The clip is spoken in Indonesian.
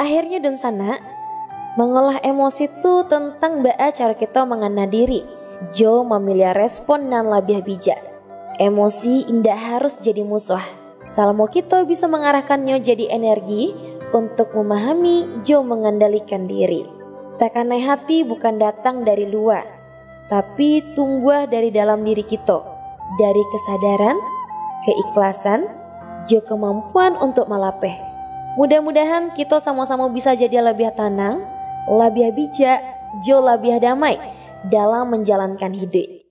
Akhirnya dan sana, mengolah emosi itu tentang baa cara kita mengenal diri. Jo memilih respon dan labiah bijak. Emosi indah harus jadi musuh. Salmo kita bisa mengarahkannya jadi energi untuk memahami jo mengendalikan diri. Tekanan hati bukan datang dari luar, tapi tumbuh dari dalam diri kita. Dari kesadaran, keikhlasan, jo kemampuan untuk melapeh. Mudah-mudahan kita sama-sama bisa jadi lebih tenang, lebih bijak, jo lebih damai dalam menjalankan hidup.